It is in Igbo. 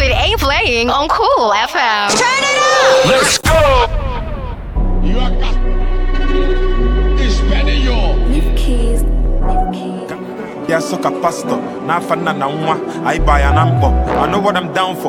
It ain't playing on Cool FM. Turn it up! Let's go! Yeah, sucker pastor. Now for na nwa. I buy an ambo. I know what I'm down for.